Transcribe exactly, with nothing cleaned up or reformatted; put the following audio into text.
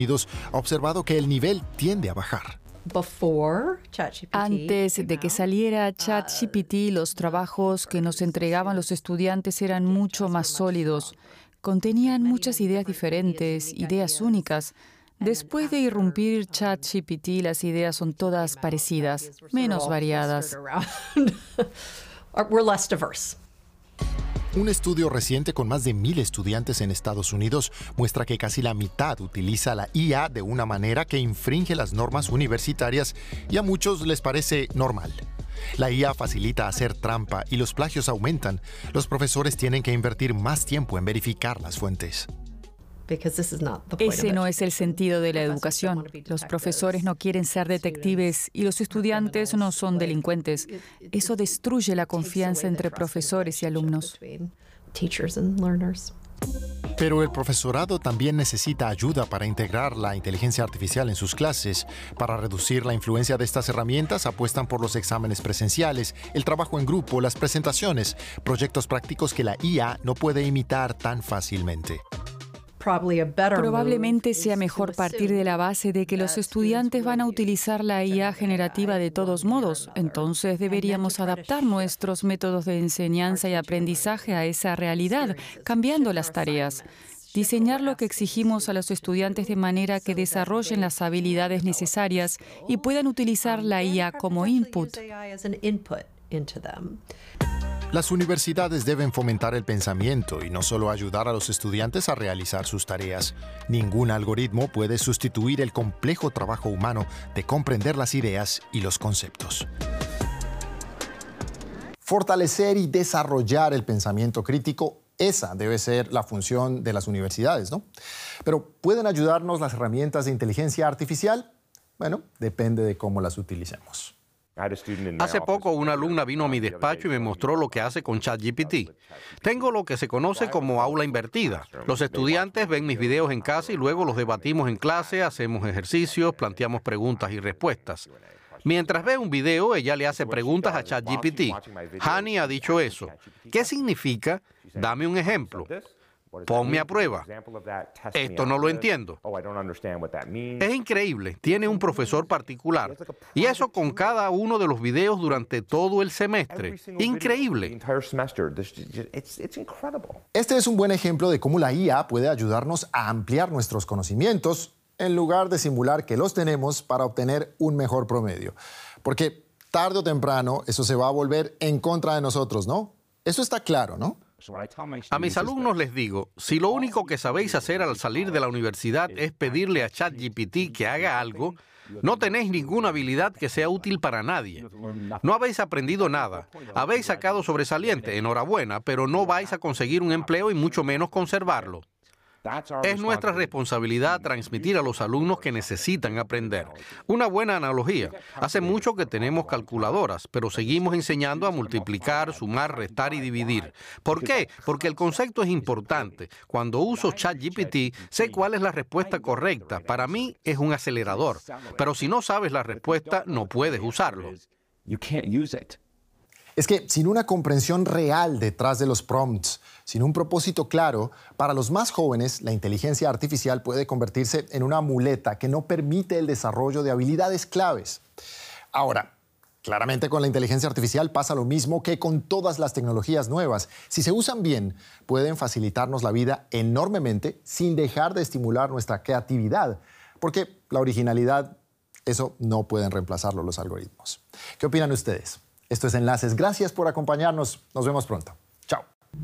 Unidos ha observado que el nivel tiende a bajar. Antes de que saliera ChatGPT, los trabajos que nos entregaban los estudiantes eran mucho más sólidos. Contenían muchas ideas diferentes, ideas únicas. Después de irrumpir ChatGPT, las ideas son todas parecidas, menos variadas. Un estudio reciente con más de mil estudiantes en Estados Unidos muestra que casi la mitad utiliza la I A de una manera que infringe las normas universitarias y a muchos les parece normal. La I A facilita hacer trampa y los plagios aumentan. Los profesores tienen que invertir más tiempo en verificar las fuentes. Ese no es el sentido de la educación. Los profesores no quieren ser detectives y los estudiantes no son delincuentes. Eso destruye la confianza entre profesores y alumnos. Pero el profesorado también necesita ayuda para integrar la inteligencia artificial en sus clases. Para reducir la influencia de estas herramientas, apuestan por los exámenes presenciales, el trabajo en grupo, las presentaciones, proyectos prácticos que la I A no puede imitar tan fácilmente. Probablemente sea mejor partir de la base de que los estudiantes van a utilizar la I A generativa de todos modos. Entonces deberíamos adaptar nuestros métodos de enseñanza y aprendizaje a esa realidad, cambiando las tareas. Diseñar lo que exigimos a los estudiantes de manera que desarrollen las habilidades necesarias y puedan utilizar la I A como input. Las universidades deben fomentar el pensamiento y no solo ayudar a los estudiantes a realizar sus tareas. Ningún algoritmo puede sustituir el complejo trabajo humano de comprender las ideas y los conceptos. Fortalecer y desarrollar el pensamiento crítico, esa debe ser la función de las universidades, ¿no? Pero ¿pueden ayudarnos las herramientas de inteligencia artificial? Bueno, depende de cómo las utilicemos. Hace poco una alumna vino a mi despacho y me mostró lo que hace con ChatGPT. Tengo lo que se conoce como aula invertida. Los estudiantes ven mis videos en casa y luego los debatimos en clase, hacemos ejercicios, planteamos preguntas y respuestas. Mientras ve un video, ella le hace preguntas a ChatGPT. Hani ha dicho eso. ¿Qué significa? Dame un ejemplo. Ponme a prueba. Esto no lo entiendo. Es increíble. Tiene un profesor particular. Y eso con cada uno de los videos durante todo el semestre. Increíble. Este es un buen ejemplo de cómo la I A puede ayudarnos a ampliar nuestros conocimientos en lugar de simular que los tenemos para obtener un mejor promedio. Porque tarde o temprano eso se va a volver en contra de nosotros, ¿no? Eso está claro, ¿no? A mis alumnos les digo, si lo único que sabéis hacer al salir de la universidad es pedirle a ChatGPT que haga algo, no tenéis ninguna habilidad que sea útil para nadie. No habéis aprendido nada. Habéis sacado sobresaliente, enhorabuena, pero no vais a conseguir un empleo y mucho menos conservarlo. Es nuestra responsabilidad transmitir a los alumnos que necesitan aprender. Una buena analogía. Hace mucho que tenemos calculadoras, pero seguimos enseñando a multiplicar, sumar, restar y dividir. ¿Por qué? Porque el concepto es importante. Cuando uso ChatGPT, sé cuál es la respuesta correcta. Para mí es un acelerador. Pero si no sabes la respuesta, no puedes usarlo. Es que sin una comprensión real detrás de los prompts, sin un propósito claro, para los más jóvenes, la inteligencia artificial puede convertirse en una muleta que no permite el desarrollo de habilidades claves. Ahora, claramente con la inteligencia artificial pasa lo mismo que con todas las tecnologías nuevas. Si se usan bien, pueden facilitarnos la vida enormemente sin dejar de estimular nuestra creatividad, porque la originalidad, eso no pueden reemplazarlo los algoritmos. ¿Qué opinan ustedes? Esto es Enlaces. Gracias por acompañarnos. Nos vemos pronto.